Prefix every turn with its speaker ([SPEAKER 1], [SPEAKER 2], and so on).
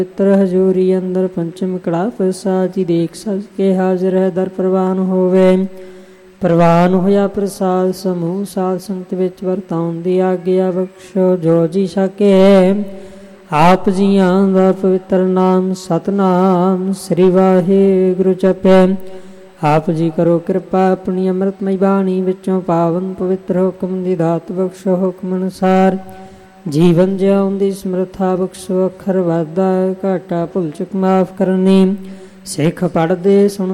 [SPEAKER 1] ਪਵਿੱਤਰ ਹਜ਼ੂਰੀ ਅੰਦਰ ਪੰਚਮ ਕੜਾ ਪ੍ਰਸਾਦ ਜੀ ਦੇਖ ਸਜ ਕੇ ਹਾਜ਼ਰ ਹੈ ਦਰ ਪ੍ਰਵਾਨ ਹੋਵੇ। ਪ੍ਰਵਾਨ ਹੋਇਆ ਪ੍ਰਸਾਦ ਸਮੂਹ ਸਾਧ ਸੰਗਤ ਵਿੱਚ ਵਰਤਾਉਣ ਦੀ ਆਗਿਆ ਬਖਸ਼ੋ। ਜੋ ਜੀ ਛਕੇ ਆਪ ਜੀਆਂ ਦਾ ਪਵਿੱਤਰ ਨਾਮ ਸਤਨਾਮ ਸ੍ਰੀ ਵਾਹਿਗੁਰੂ ਜਪੈ। ਆਪ ਜੀ ਕਰੋ ਕਿਰਪਾ ਆਪਣੀ ਅੰਮ੍ਰਿਤਮਈ ਬਾਣੀ ਵਿੱਚੋਂ ਪਾਵਨ ਪਵਿੱਤਰ ਹੁਕਮ ਦੀ ਦਾਤ ਬਖਸ਼ੋ। ਹੁਕਮ ਅਨੁਸਾਰ ਜੀਵਨ ਜਿਉਣ ਦੀ ਸਮਰੱਥਾ ਬਖਸ਼ੋ। ਅੱਖਰ ਵਾਧਾ ਘਾਟਾ ਭੁੱਲ ਚੁੱਕ ਮਾਫ ਕਰਨੀ। ਸਿੱਖ ਪੜ੍ਹਦੇ ਸੁਣ